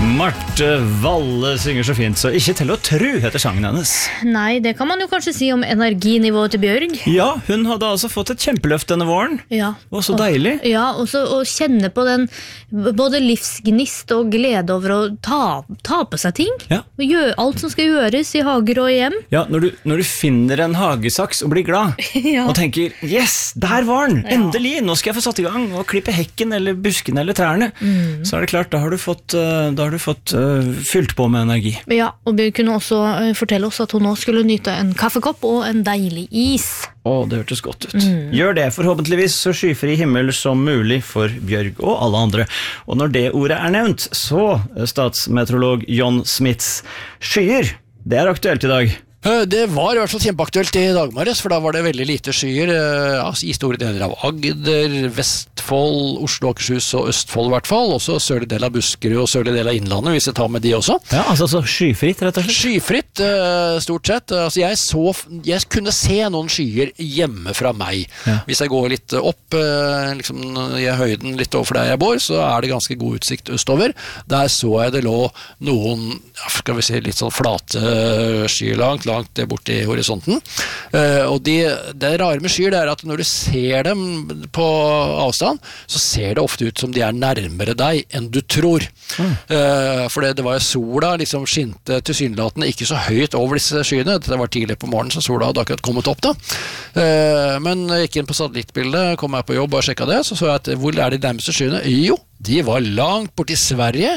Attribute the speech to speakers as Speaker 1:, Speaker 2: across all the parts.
Speaker 1: Marte Valle synger så fint, så ikke til å tru heter sangen hennes.
Speaker 2: Nei, det kan man jo kanskje si om energinivået til Bjørg.
Speaker 1: Ja, hun hadde altså fått et kjempeløft denne våren.
Speaker 2: Ja.
Speaker 1: Og så deilig.
Speaker 2: Ja, og kjenne på den både livsgnist og glede over å ta på seg ting.
Speaker 1: Ja.
Speaker 2: Og gjøre alt som skal gjøres i hager og hjem.
Speaker 1: Ja, når du finner en hagesaks og blir glad,
Speaker 2: Ja.
Speaker 1: og tenker, yes, der var den, endelig, nå skal jeg få satt i gang og klippe hekken eller buskene eller trærne. Så er det klart, da har du fått fylt på med energi.
Speaker 2: Ja, og Bjørg kunne også fortelle oss at hun nå skulle nyte en kaffekopp og en deilig is.
Speaker 1: Det hørtes godt ut. Gjør det, forhåpentligvis så skyfri himmel som mulig for Bjørg og alle andre. Og når det ordet er nevnt, så statsmeteorolog John Smits skyer. Det er aktuelt i dag.
Speaker 3: Det var i hvert fall kjempeaktuelt i dag morges, for da var det veldig lite skyer i store deler av Agder, Vestfold, Oslo, Akershus og Østfold i hvert fall, også sørlig del av Buskerud og sørlig del av Innlandet, hvis jeg tar med de også.
Speaker 1: Ja, altså så skyfritt rett og slett?
Speaker 3: Skyfritt, stort sett. Altså jeg kunne se noen skyer hjemme fra meg. Ja. Hvis jeg går litt opp liksom, i høyden litt overfor der jeg bor, så er det ganske god utsikt østover. Der så jeg det lå noen, skal vi si, litt sånn flate skyer langt bort i horisonten. Og det rare med skyer er at når du ser dem på avstand, så ser det ofte ut som de er nærmere deg enn du tror. For det var jo sola liksom skinte tilsynelatende ikke så høyt over disse skyene. Det var tidlig på morgenen, så sola hadde akkurat kommet opp da. Men jeg gikk inn på satellittbildet, kom jeg på jobb og sjekket det, så jeg at hvor er de nærmeste skyene? Jo, de var langt borti Sverige,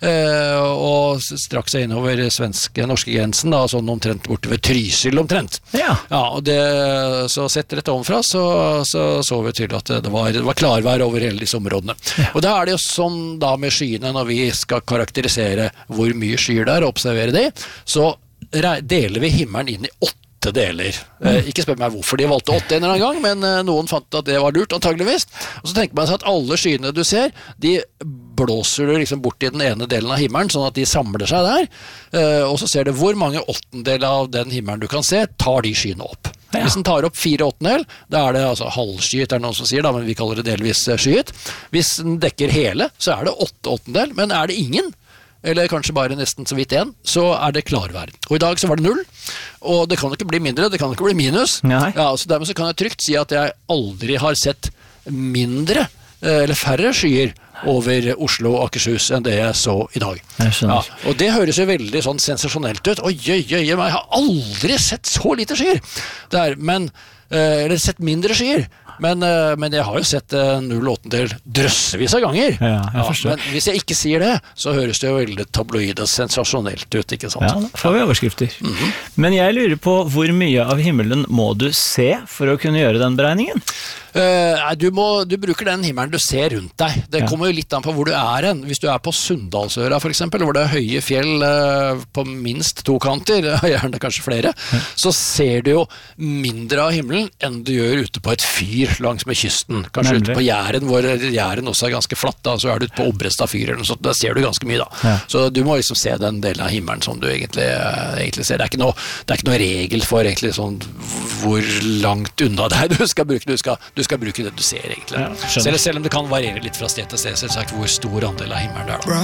Speaker 3: og straks seg innover norske grensen, da, sånn omtrent borte ved Trysil omtrent. Ja, og så sett rett ovenfra, så vi til at det var klarvær over hele disse områdene. Ja. Og da er det jo sånn da med skyene, når vi skal karakterisere hvor mye skyer det er, og observere de, så deler vi himmelen inn i 8 deler. Ikke spør meg hvorfor de valgte 8 en eller annen gang, men noen fant at det var lurt, antageligvis. Og så tenker man seg at alle skyene du ser, de blåser du liksom bort i den ene delen av himmelen, sånn at de samler seg der, og så ser du hvor mange 8-deler av den himmelen du kan se, tar de skyene opp. Ja. Hvis den tar opp 4/8, da er det altså halvskyet, er det noen som sier da, men vi kaller det delvis skyet. Hvis den dekker hele, så er det 8/8, men er det ingen, eller kanskje bare nesten så vidt en, så er det klarvær. Og i dag så var det 0, og det kan ikke bli mindre, det kan ikke bli minus. Ja, så dermed så kan jeg trygt si at jeg aldri har sett mindre, eller færre skyer over Oslo og Akershus enn det jeg så i dag. Ja, og det høres jo veldig sånn sensasjonelt ut. Oi, jeg har aldri sett så lite skyer der, eller sett mindre skyer. Men jeg har jo sett 0,8 drøssevis av ganger. Ja, jeg forstår. Men hvis jeg ikke sier det, så høres det jo veldig tabloid og sensasjonelt ut, ikke sant?
Speaker 1: Ja, da får vi overskrifter. Men jeg lurer på hvor mye av himmelen må du se for å kunne gjøre den beregningen?
Speaker 3: Du bruker den himmelen du ser rundt deg. Det kommer jo litt an på hvor du er hen. Hvis du er på Sunndalsøra for eksempel, hvor det er høye fjell på minst 2 kanter, gjerne kanskje flere, så ser du jo mindre av himmelen enn du gjør ute på et fyr langs med kysten. Kanskje ute på Jæren, hvor Jæren også er ganske flatt, da, så er du ute på Obrestad fyr eller noe sånt, da ser du ganske mye da. Ja. Så du må liksom se den delen av himmelen som du egentlig ser. Det er ikke noe regel for egentlig sånn hvor langt unna deg du skal bruke. Du skal bruke det du ser egentlig. Ja, selv om det kan variere litt fra sted til sted, selvsagt hvor stor andel av himmelen det er da.